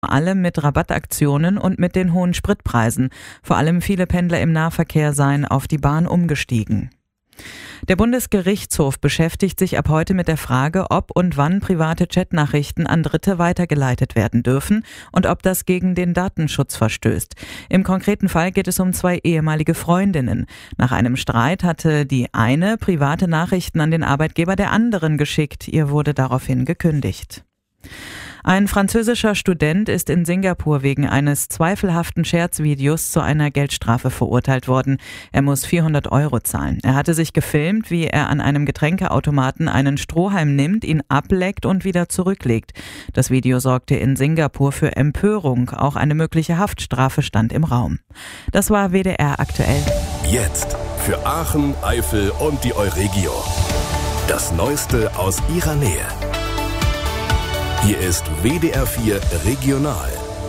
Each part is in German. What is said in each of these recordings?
Vor allem mit Rabattaktionen und mit den hohen Spritpreisen. Vor allem viele Pendler im Nahverkehr seien auf die Bahn umgestiegen. Der Bundesgerichtshof beschäftigt sich ab heute mit der Frage, ob und wann private Chatnachrichten an Dritte weitergeleitet werden dürfen und ob das gegen den Datenschutz verstößt. Im konkreten Fall geht es um 2 ehemalige Freundinnen. Nach einem Streit hatte die eine private Nachrichten an den Arbeitgeber der anderen geschickt. Ihr wurde daraufhin gekündigt. Ein französischer Student ist in Singapur wegen eines zweifelhaften Scherzvideos zu einer Geldstrafe verurteilt worden. Er muss 400 € zahlen. Er hatte sich gefilmt, wie er an einem Getränkeautomaten einen Strohhalm nimmt, ihn ableckt und wieder zurücklegt. Das Video sorgte in Singapur für Empörung. Auch eine mögliche Haftstrafe stand im Raum. Das war WDR aktuell. Jetzt für Aachen, Eifel und die Euregio. Das Neueste aus ihrer Nähe. Hier ist WDR 4 Regional.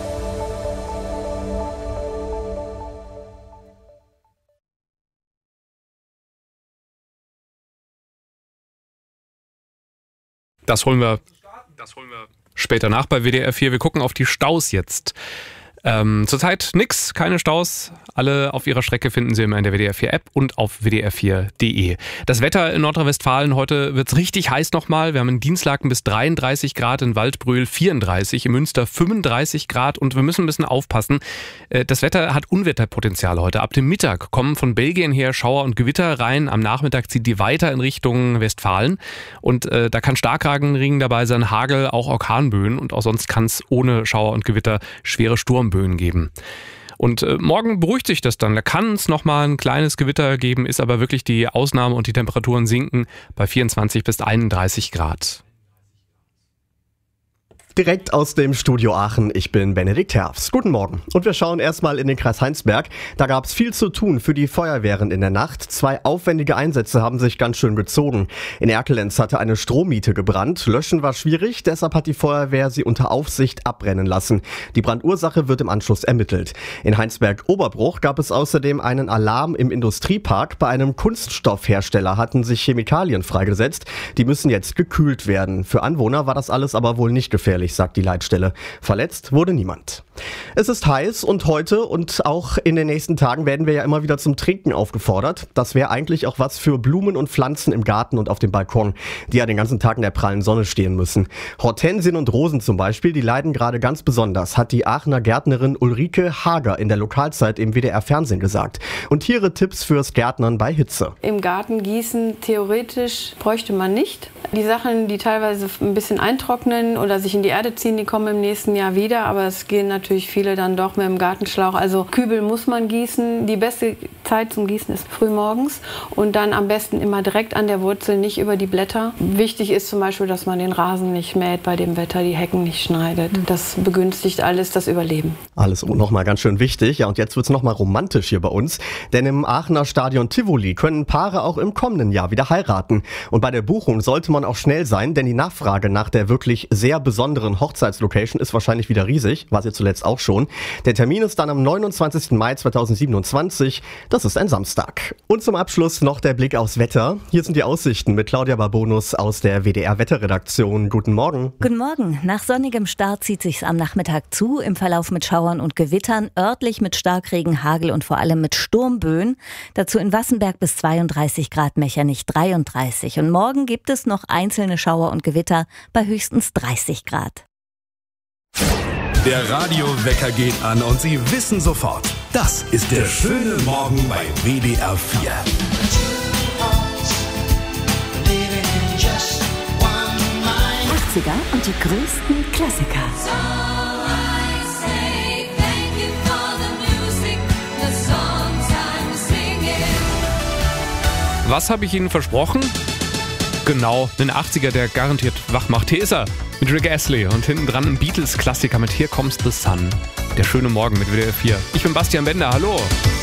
Das holen wir später nach bei WDR 4. Wir gucken auf die Staus jetzt. Zurzeit nix, keine Staus. Alle auf ihrer Strecke finden Sie immer in der WDR 4 App und auf wdr4.de. Das Wetter in Nordrhein-Westfalen, heute wird's richtig heiß nochmal. Wir haben in Dienstlaken bis 33 Grad, in Waldbröl 34, in Münster 35 Grad und wir müssen ein bisschen aufpassen. Das Wetter hat Unwetterpotenzial heute. Ab dem Mittag kommen von Belgien her Schauer und Gewitter rein. Am Nachmittag zieht die weiter in Richtung Westfalen und da kann Starkregenregen dabei sein, Hagel, auch Orkanböen und auch sonst kann es ohne Schauer und Gewitter schwere Sturmböen geben. Und morgen beruhigt sich das dann. Da kann es nochmal ein kleines Gewitter geben, ist aber wirklich die Ausnahme und die Temperaturen sinken bei 24 bis 31 Grad. Direkt aus dem Studio Aachen, ich bin Benedikt Herfs. Guten Morgen. Und wir schauen erstmal in den Kreis Heinsberg. Da gab es viel zu tun für die Feuerwehren in der Nacht. 2 aufwendige Einsätze haben sich ganz schön gezogen. In Erkelenz hatte eine Strommiete gebrannt. Löschen war schwierig, deshalb hat die Feuerwehr sie unter Aufsicht abbrennen lassen. Die Brandursache wird im Anschluss ermittelt. In Heinsberg-Oberbruch gab es außerdem einen Alarm im Industriepark. Bei einem Kunststoffhersteller hatten sich Chemikalien freigesetzt. Die müssen jetzt gekühlt werden. Für Anwohner war das alles aber wohl nicht gefährlich, sagt die Leitstelle. Verletzt wurde niemand. Es ist heiß und heute und auch in den nächsten Tagen werden wir ja immer wieder zum Trinken aufgefordert. Das wäre eigentlich auch was für Blumen und Pflanzen im Garten und auf dem Balkon, die ja den ganzen Tag in der prallen Sonne stehen müssen. Hortensien und Rosen zum Beispiel, die leiden gerade ganz besonders, hat die Aachener Gärtnerin Ulrike Hager in der Lokalzeit im WDR-Fernsehen gesagt. Und hier ihre Tipps fürs Gärtnern bei Hitze. Im Garten gießen theoretisch bräuchte man nicht. Die Sachen, die teilweise ein bisschen eintrocknen oder sich in die Erde ziehen, die kommen im nächsten Jahr wieder, aber es gehen natürlich viele dann doch mit dem Gartenschlauch. Also Kübel muss man gießen. Die beste Zeit zum Gießen ist frühmorgens und dann am besten immer direkt an der Wurzel, nicht über die Blätter. Wichtig ist zum Beispiel, dass man den Rasen nicht mäht bei dem Wetter, die Hecken nicht schneidet. Das begünstigt alles das Überleben. Alles nochmal ganz schön wichtig. Ja, und jetzt wird es nochmal romantisch hier bei uns, denn im Aachener Stadion Tivoli können Paare auch im kommenden Jahr wieder heiraten. Und bei der Buchung sollte man auch schnell sein, denn die Nachfrage nach der wirklich sehr besonderen Hochzeitslocation ist wahrscheinlich wieder riesig, war sie zuletzt auch schon. Der Termin ist dann am 29. Mai 2027, das ist ein Samstag. Und zum Abschluss noch der Blick aufs Wetter. Hier sind die Aussichten mit Claudia Barbonus aus der WDR-Wetterredaktion. Guten Morgen. Guten Morgen. Nach sonnigem Start zieht sich's am Nachmittag zu, im Verlauf mit Schauern und Gewittern, örtlich mit Starkregen, Hagel und vor allem mit Sturmböen. Dazu in Wassenberg bis 32 Grad, Mechernich 33. Und morgen gibt es noch einzelne Schauer und Gewitter bei höchstens 30 Grad. Der Radiowecker geht an und Sie wissen sofort, das ist der schöne Morgen bei WDR 4. 80er und die größten Klassiker. Was habe ich Ihnen versprochen? Genau, den 80er, der garantiert wach macht. Hier ist er mit Rick Astley und hinten dran ein Beatles-Klassiker mit Here Comes the Sun. Der schöne Morgen mit WDR 4. Ich bin Bastian Bender, hallo.